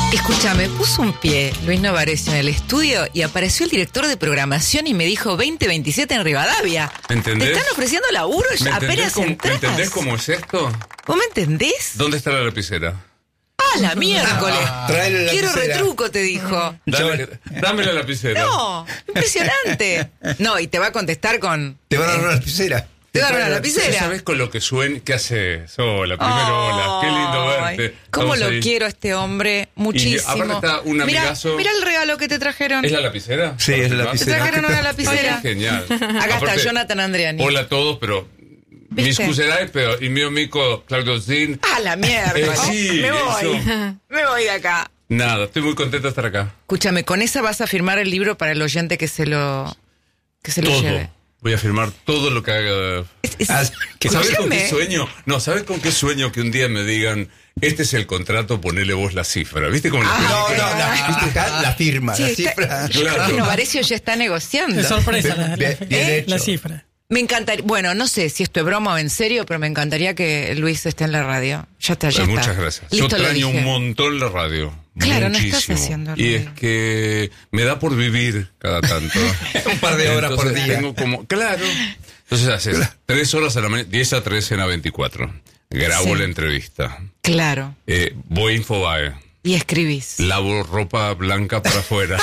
Escúchame, puso un pie Luis Novarecio en el estudio y apareció el director de programación y me dijo 2027 en Rivadavia. ¿Me entendés? Te están ofreciendo laburo apenas entras. ¿Me entendés cómo es esto? ¿Vos me entendés? ¿Dónde está la lapicera? ¡Ah, la miércoles! Tráele la Quiero lapicera. retruco, te dijo. Dame la lapicera. No, impresionante. No, y te va a contestar con... Te van a dar una lapicera. Te van a dar una ¿Ya lapicera. sabés con lo que sueño? ¿Qué haces? Hola, primero hola. Qué lindo verte. ¿Cómo Estamos lo ahí. quiero a este hombre? Muchísimo. aparte está un amigazo. Mira el regalo que te trajeron. ¿Es la lapicera? Sí, es la Te lapicera. trajeron una Ay, lapicera. qué genial. Acá Aparte, está Jonathan Andreani. Hola a todos, pero... Mi ¿Viste? scuserai, pero il mio amico Claudio Zin. ¡Ah, la mierda! Sí, me voy. eso. Me voy de acá. Nada, estoy muy contento de estar acá. Escúchame, con esa vas a firmar el libro para el oyente que se lo Todo. lleve. Voy a firmar todo lo que haga. ¿Sabes con Escúchame. qué sueño? No, ¿sabes con qué sueño que un día me digan, este es el contrato, ponele vos la cifra? ¿Viste cómo No, la firma, Sí, la está- cifra. Claro. Bueno, Varecio ya está negociando. Es sorpresa Bien hecho. la cifra. Me encantaría, bueno, no sé si esto es broma o en serio, pero me encantaría que Luis esté en la radio. Ya está, ya está. Muchas gracias. Listo, Yo lo extraño dije. un montón la radio. Claro, no muchísimo. estás haciendo Y radio. es que me da por vivir cada tanto. Un par de horas por Entonces, día. Tengo como, claro. Entonces haces 3 horas a la mañana, 10 a 13 en A24. Grabo Sí. la entrevista. Claro. Voy a Infobae. Y escribís. Lavo ropa blanca para afuera.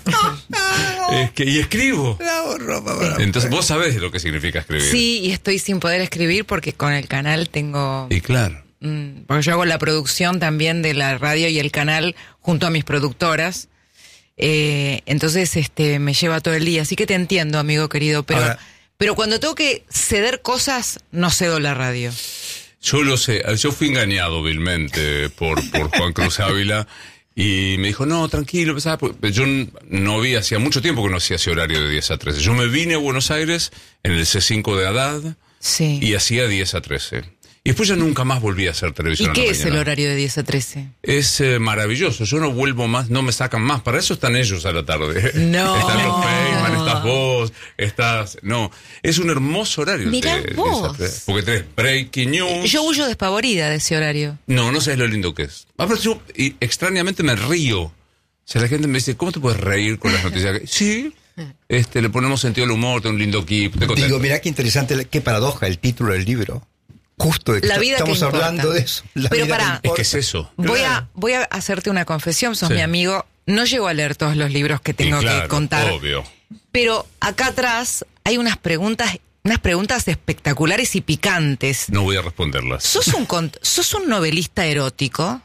Y escribo. Lavo ropa para- Entonces vos sabés lo que significa escribir. Sí, y estoy sin poder escribir porque con el canal tengo... Y claro. Porque yo hago la producción también de la radio y el canal junto a mis productoras. Entonces me lleva todo el día. Así que te entiendo, amigo querido. Ahora- Pero cuando tengo que ceder cosas, no cedo la radio. Yo lo sé, yo fui engañado vilmente por Juan Cruz Ávila y me dijo, no, tranquilo, ¿sabes? Porque yo no vi, hacía mucho tiempo que no hacía ese horario de 10 a 13. Yo me vine a Buenos Aires en el C5 de Haddad Sí. y hacía 10 a 13. Y después ya nunca más volví a hacer ¿Y televisión. qué en la es el mañana. horario de 10 a 13? Es maravilloso, yo no vuelvo más, no me sacan más, para eso están ellos a la tarde. No. Están los Feynman, estás vos, no, es un hermoso horario. Mirá de vos. 10 a 13, porque tenés breaking news. Yo huyo despavorida de ese horario. No sabes lo lindo que es. Aparte yo extrañamente me río. O sea, la gente me dice, ¿cómo te puedes reír con las noticias? Sí, le ponemos sentido al humor, tengo un lindo equipo, estoy contento. Digo, mirá qué interesante, qué paradoja el título del libro. Justo de que La vida que estamos importa. hablando de eso. La Pero vida pará. que Es importa. que es eso. Voy a hacerte una confesión, sos Sí. mi amigo. No llego a leer todos los libros que tengo Y claro, que contar. obvio. Pero acá atrás hay unas preguntas espectaculares y picantes. No voy a responderlas. ¿Sos un novelista erótico?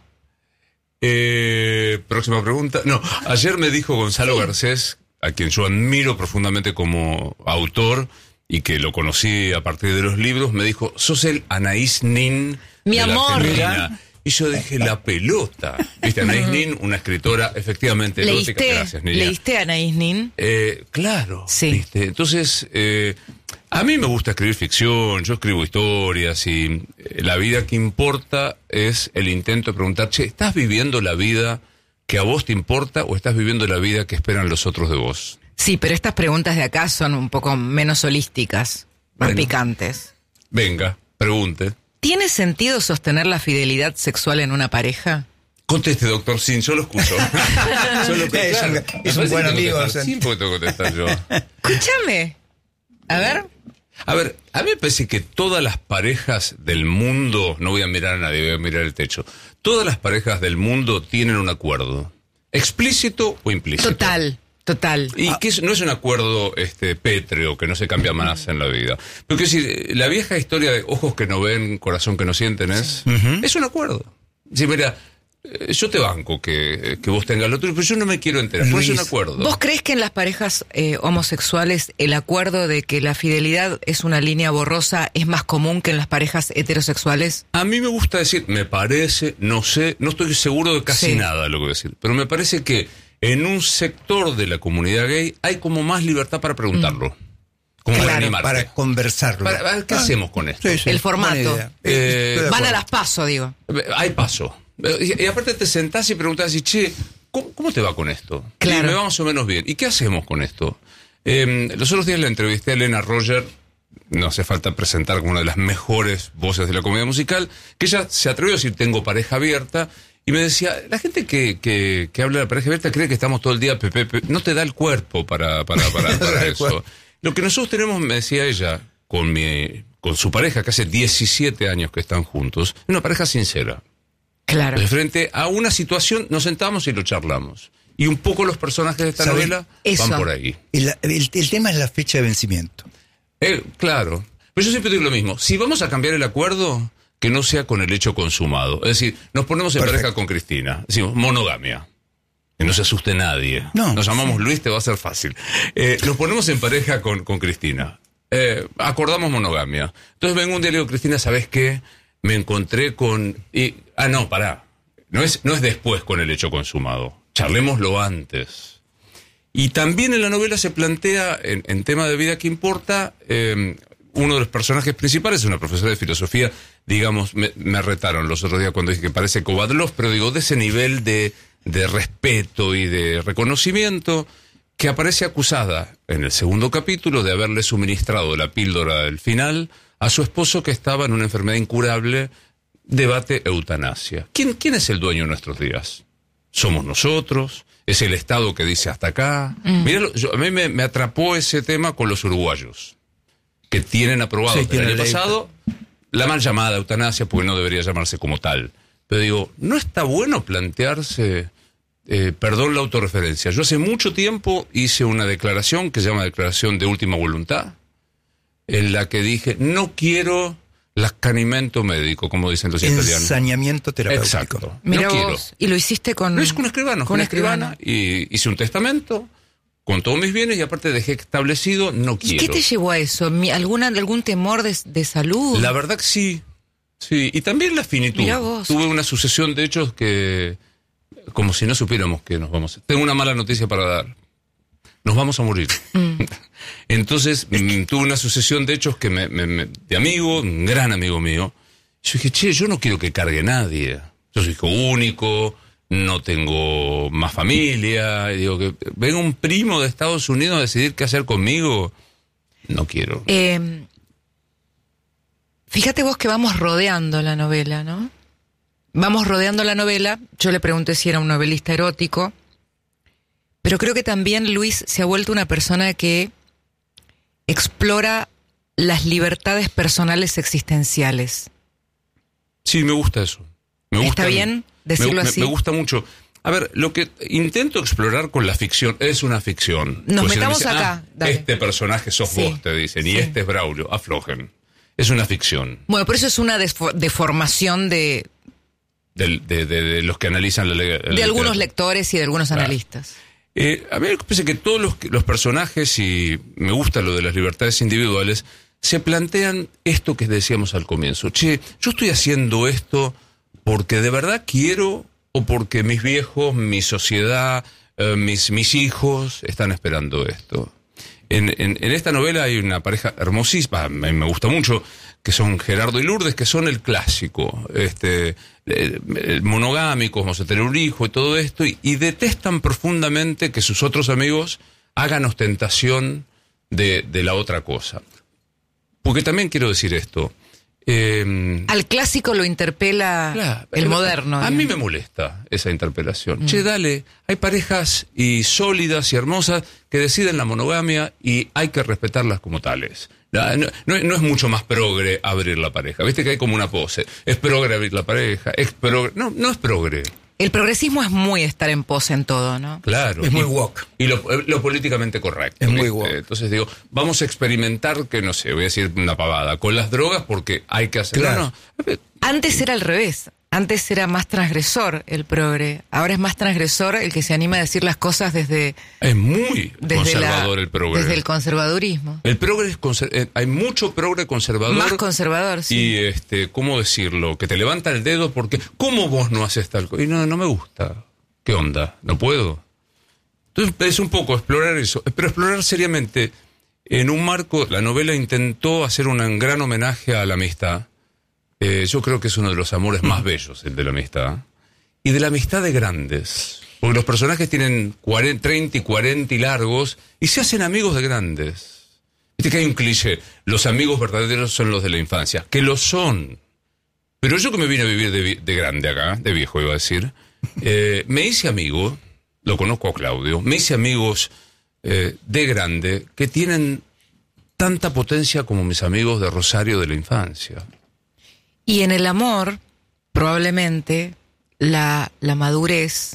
Próxima pregunta. No, ayer me dijo Gonzalo Garcés, a quien yo admiro profundamente como autor y que lo conocí a partir de los libros, me dijo, sos el Anaïs Nin Mi de la amor. Argentina. Y yo dije, la pelota. ¿Viste? Anaïs Nin, una escritora efectivamente erótica. Gracias, niña. ¿Leíste a Anaïs Nin? Claro. Sí. ¿Viste? Entonces, a mí me gusta escribir ficción, yo escribo historias y la vida que importa es el intento de preguntar, che, ¿estás viviendo la vida que a vos te importa o estás viviendo la vida que esperan los otros de vos? Sí, pero estas preguntas de acá son un poco menos holísticas, más Bueno. picantes. Venga, pregunte. ¿Tiene sentido sostener la fidelidad sexual en una pareja? Conteste, doctor Sin, yo lo escucho. Es un buen amigo. Sin, porque tengo que contestar yo. Escúchame. A ver. A ver, a mí me parece que todas las parejas del mundo, no voy a mirar a nadie, voy a mirar el techo, todas las parejas del mundo tienen un acuerdo, explícito o implícito. Total. Y que no es un acuerdo pétreo, que no se cambia más en la vida. Porque la vieja historia de ojos que no ven, corazón que no sienten es un acuerdo. Sí, mira, yo te banco que vos tengas lo tuyo, pero yo no me quiero enterar, pues es un acuerdo. ¿Vos crees que en las parejas homosexuales el acuerdo de que la fidelidad es una línea borrosa es más común que en las parejas heterosexuales? A mí me gusta decir, me parece, no sé, no estoy seguro de casi Sí. nada de lo que voy a decir, pero me parece que en un sector de la comunidad gay hay como más libertad para preguntarlo. Como para Claro, animarte. Para conversarlo. ¿Qué hacemos con esto? Sí, sí, El formato. buena idea. Eh, Estoy de Van a acuerdo. las paso, digo. Hay paso. Y aparte te sentás y preguntás, che, ¿cómo te va con esto? Claro. Y me va más o menos bien. ¿Y qué hacemos con esto? Los otros días le entrevisté a Elena Roger, no hace falta presentar como una de las mejores voces de la comedia musical, que ella se atrevió a decir, tengo pareja abierta, Y me decía, la gente que habla de la pareja abierta cree que estamos todo el día no te da el cuerpo para eso. Lo que nosotros tenemos, me decía ella, con su pareja, que hace 17 años que están juntos, es una pareja sincera. Claro. De frente a una situación, nos sentamos y lo charlamos. Y un poco los personajes de esta novela van por ahí. El tema es la fecha de vencimiento. Claro. Pero yo siempre digo lo mismo. Si vamos a cambiar el acuerdo, que no sea con el hecho consumado. Es decir, nos ponemos en pareja con Cristina. Decimos, monogamia. Que no se asuste nadie. No, nos llamamos Luis, te va a ser fácil. Nos ponemos en pareja con Cristina. Acordamos monogamia. Entonces vengo un día y le digo, Cristina, ¿sabes qué? Me encontré con... no, pará. No es después con el hecho consumado. Charlémoslo antes. Y también en la novela se plantea, en tema de vida que importa, uno de los personajes principales es una profesora de filosofía, digamos, me retaron los otros días cuando dije que parece Kovadlov, pero digo, de ese nivel de respeto y de reconocimiento, que aparece acusada en el segundo capítulo de haberle suministrado la píldora del final a su esposo que estaba en una enfermedad incurable. Debate eutanasia. ¿Quién es el dueño de nuestros días? ¿Somos nosotros? ¿Es el Estado que dice hasta acá? Mirá, a mí me atrapó ese tema con los uruguayos, que tienen aprobado el año pasado la mal llamada eutanasia, porque no debería llamarse como tal. Pero digo, ¿no está bueno plantearse, perdón la autorreferencia? Yo hace mucho tiempo hice una declaración que se llama Declaración de Última Voluntad, en la que dije, no quiero l'accanimento médico, como dicen los italianos. Ensañamiento terapéutico. Exacto. Mira no vos, quiero. y lo hiciste con... Lo hice con un escribano. Con una escribana. Y hice un testamento con todos mis bienes y aparte dejé establecido, no quiero. ¿Y qué te llevó a eso? ¿Algún temor de salud? La verdad que sí. Sí, y también la finitud. Mirá vos. Tuve una sucesión de hechos que... Como si no supiéramos que nos vamos... Tengo una mala noticia para dar. Nos vamos a morir. Entonces, tuve una sucesión de hechos que de amigo, un gran amigo mío. Yo dije, yo no quiero que cargue nadie. Yo soy hijo único, no tengo más familia. Y digo, que venga un primo de Estados Unidos a decidir qué hacer conmigo. No quiero. Fíjate vos que vamos rodeando la novela, ¿no? Vamos rodeando la novela. Yo le pregunté si era un novelista erótico. Pero creo que también Luis se ha vuelto una persona que explora las libertades personales existenciales. Sí, me gusta eso. ¿Está bien decirlo así? Me gusta mucho. A ver, lo que intento explorar con la ficción es una ficción. Nos pues metamos me dice, acá. Dale. Este personaje sos vos, te dicen, y este es Braulio. Aflojen. Es una ficción. Bueno, pero eso es una deformación de los que analizan la de algunos lectores y de algunos analistas. A mí me parece que todos los personajes, y me gusta lo de las libertades individuales, se plantean esto que decíamos al comienzo. Yo estoy haciendo esto porque de verdad quiero, o porque mis viejos, mi sociedad, mis hijos están esperando esto. En esta novela hay una pareja hermosísima, me gusta mucho, que son Gerardo y Lourdes, que son el clásico, monogámicos, vamos a tener un hijo y todo esto, y detestan profundamente que sus otros amigos hagan ostentación de la otra cosa. Porque también quiero decir esto. Al clásico lo interpela el moderno. A mí me molesta esa interpelación. Dale, hay parejas y sólidas y hermosas que deciden la monogamia y hay que respetarlas como tales. No es mucho más progre abrir la pareja. Viste que hay como una pose. Es progre abrir la pareja. No es progre. El progresismo es muy estar en pose en todo, ¿no? Claro. Es muy woke. Y lo políticamente correcto. Es muy woke. Entonces digo, vamos a experimentar, que no sé, voy a decir una pavada, con las drogas porque hay que hacerlo. Claro. Antes era al revés. Antes era más transgresor el progre. Ahora es más transgresor el que se anima a decir las cosas desde... Es muy conservador el progre. Desde el conservadurismo. El progre es hay mucho progre conservador. Más conservador, sí. Y, ¿cómo decirlo? Que te levanta el dedo porque... ¿Cómo vos no haces tal cosa? Y no me gusta. ¿Qué onda? ¿No puedo? Entonces es un poco explorar eso. Pero explorar seriamente. En un marco, la novela intentó hacer un gran homenaje a la amistad. Yo creo que es uno de los amores más bellos, el de la amistad. Y de la amistad de grandes. Porque los personajes tienen 30 y 40 y largos y se hacen amigos de grandes. Viste que hay un cliché, los amigos verdaderos son los de la infancia. Que lo son. Pero yo que me vine a vivir de grande acá, de viejo iba a decir, me hice amigo, lo conozco a Claudio, me hice amigos de grande que tienen tanta potencia como mis amigos de Rosario de la infancia. Y en el amor, probablemente, la madurez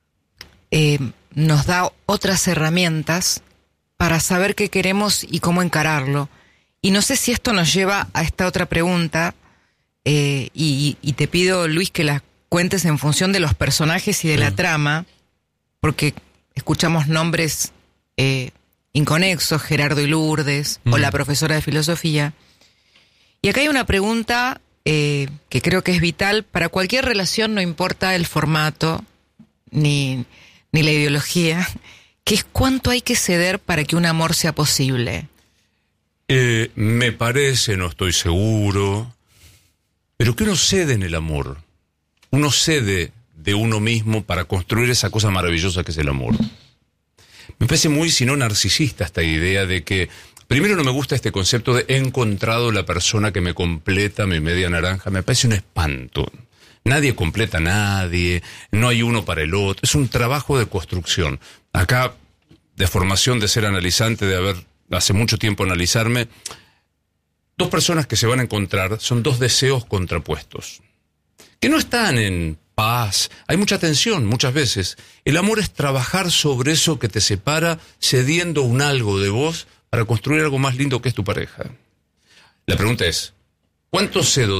nos da otras herramientas para saber qué queremos y cómo encararlo. Y no sé si esto nos lleva a esta otra pregunta, y te pido, Luis, que la cuentes en función de los personajes y de la trama, porque escuchamos nombres inconexos, Gerardo y Lourdes, o la profesora de filosofía. Y acá hay una pregunta que creo que es vital para cualquier relación, no importa el formato ni la ideología, que es cuánto hay que ceder para que un amor sea posible. Me parece, no estoy seguro, pero que uno cede en el amor. Uno cede de uno mismo para construir esa cosa maravillosa que es el amor. Me parece muy, si no narcisista, esta idea de que, primero, no me gusta este concepto de he encontrado la persona que me completa mi media naranja. Me parece un espanto. Nadie completa a nadie, no hay uno para el otro. Es un trabajo de construcción. Acá, de formación, de ser analizante, de haber hace mucho tiempo analizarme, dos personas que se van a encontrar son dos deseos contrapuestos, que no están en paz. Hay mucha tensión muchas veces. El amor es trabajar sobre eso que te separa, cediendo un algo de vos para construir algo más lindo que es tu pareja. La pregunta es, ¿cuánto cedo